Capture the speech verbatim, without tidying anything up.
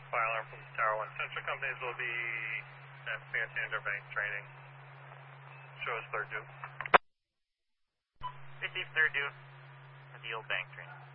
fire alarm from Tower one. Central companies will be at Santander Bank training. Show us third due. Receive third due at the old bank training.